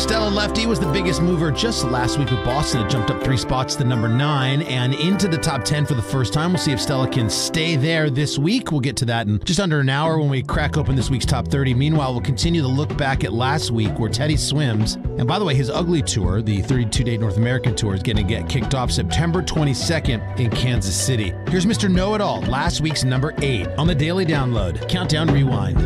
Stella Lefty was the biggest mover just last week with Boston. It jumped up 3 spots to number 9 and into the top 10 for the first time. We'll see if Stella can stay there this week. We'll get to that in just under an hour when we crack open this week's top 30. Meanwhile, we'll continue to look back at last week where Teddy swims. And by the way, his Ugly Tour, the 32-day North American Tour, is going to get kicked off September 22nd in Kansas City. Here's Mr. Know-It-All, last week's number 8 on the Daily Download. Countdown Rewind.